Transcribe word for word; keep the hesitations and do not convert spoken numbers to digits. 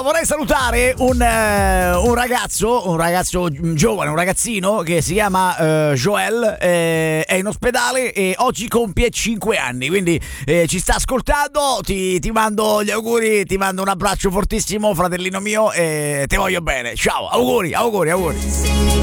vorrei salutare un, uh, un ragazzo, un ragazzo giovane, un ragazzino che si chiama uh, Joel, eh, è in ospedale e oggi compie cinque anni, quindi eh, ci sta ascoltando, ti, ti mando gli auguri, ti mando un abbraccio fortissimo, fratellino mio, e ti voglio bene. Ciao, auguri, auguri, auguri.